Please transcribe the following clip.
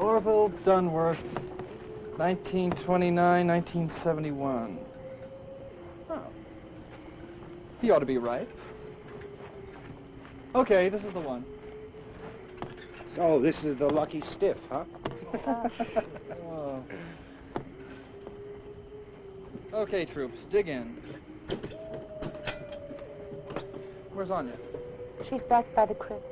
Orville Dunworth, 1929, 1971. Oh. He ought to be right. Okay, this is the one. So, this is the lucky stiff, huh? Oh. Okay, troops, dig in. Where's Anya? She's back by the crypt.